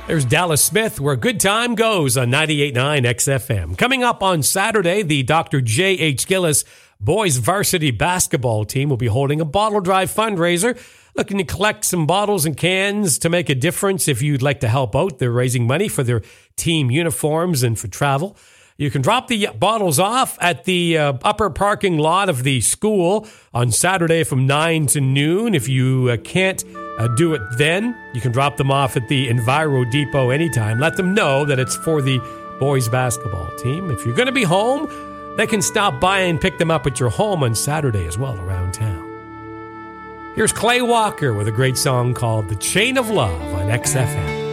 There's Dallas Smith, where good time goes on 98.9 XFM. Coming up on Saturday, the Dr. J.H. Gillis boys varsity basketball team will be holding a bottle drive fundraiser, looking to collect some bottles and cans to make a difference. If you'd like to help out, they're raising money for their team uniforms and for travel. You can drop the bottles off at the upper parking lot of the school on Saturday from 9 to noon. If you can't do it then, you can drop them off at the Enviro Depot anytime. Let them know that it's for the boys basketball team. If you're going to be home, they can stop by and pick them up at your home on Saturday as well around town. Here's Clay Walker with a great song called The Chain of Love on XFM.